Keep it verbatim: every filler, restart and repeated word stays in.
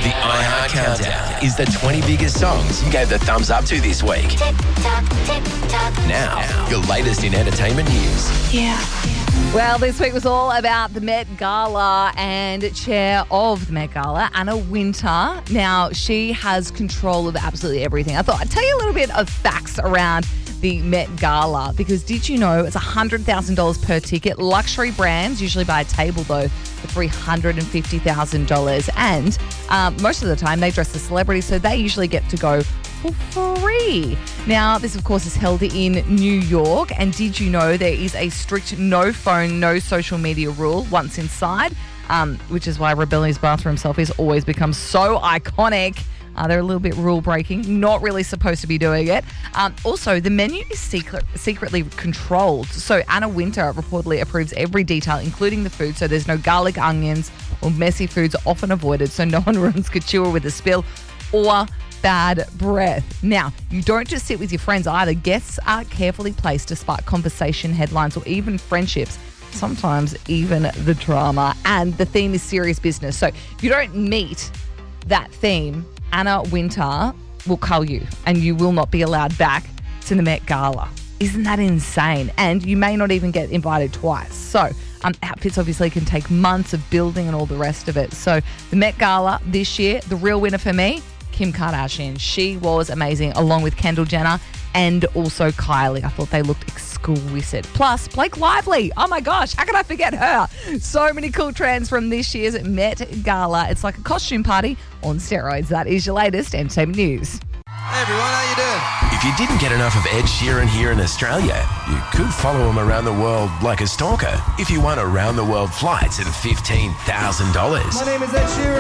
The iHeart Countdown is the twenty biggest songs you gave the thumbs up to this week. Tick tock, tick tock. Now, your latest in entertainment news. Yeah. Well, this week was all about the Met Gala, and chair of the Met Gala, Anna Wintour. Now, she has control of absolutely everything. I thought I'd tell you a little bit of facts around the Met Gala, because did you know it's one hundred thousand dollars per ticket? Luxury brands usually buy a table, though, for three hundred fifty thousand dollars. And um, most of the time they dress the celebrities, so they usually get to go for free. Now, this, of course, is held in New York. And did you know there is a strict no phone, no social media rule once inside, um, which is why Rebellious Bathroom selfies always become so iconic. Uh, they're a little bit rule breaking, not really supposed to be doing it. Um, also, the menu is secret, secretly controlled. So Anna Wintour reportedly approves every detail, including the food. So there's no garlic, onions, or messy foods are often avoided, so no one ruins couture with a spill or bad breath. Now, you don't just sit with your friends either. Guests are carefully placed to spark conversation, headlines, or even friendships. Sometimes even the drama. And the theme is serious business. So if you don't meet that theme, Anna Wintour will cull you and you will not be allowed back to the Met Gala. Isn't that insane? And you may not even get invited twice. So um, outfits obviously can take months of building and all the rest of it. So the Met Gala this year, the real winner for me, Kim Kardashian. She was amazing, along with Kendall Jenner and also Kylie. I thought they looked exquisite. Plus, Blake Lively. Oh my gosh, how can I forget her? So many cool trends from this year's Met Gala. It's like a costume party on steroids. That is your latest entertainment news. Hey everyone, how you doing? If you didn't get enough of Ed Sheeran here in Australia, you could follow him around the world like a stalker if you won around the world flights at fifteen thousand dollars. My name is Ed Sheeran.